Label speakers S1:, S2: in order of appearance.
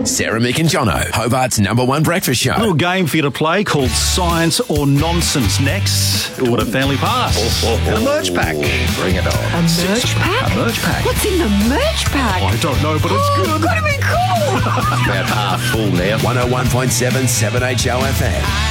S1: Sarah, Mick and Jono, Hobart's #1 breakfast show.
S2: A little game for you to play called Science or Nonsense next. What a family pass. And a merch pack.
S3: Bring it on.
S4: A merch pack?
S2: A merch pack.
S4: What's in the merch pack?
S2: I don't know, but it's good.
S4: Gotta be cool.
S3: About half full now.
S1: 101.7 7HO FM.